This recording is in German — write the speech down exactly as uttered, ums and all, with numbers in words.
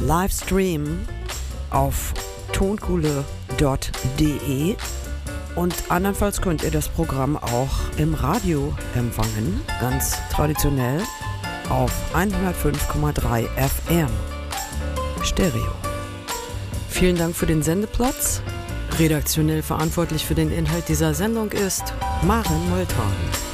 Livestream auf tonkuhle punkt de und andernfalls könnt ihr das Programm auch im Radio empfangen, ganz traditionell auf hundertfünf Komma drei F M Stereo. Vielen Dank für den Sendeplatz. Redaktionell verantwortlich für den Inhalt dieser Sendung ist Maren Moltan.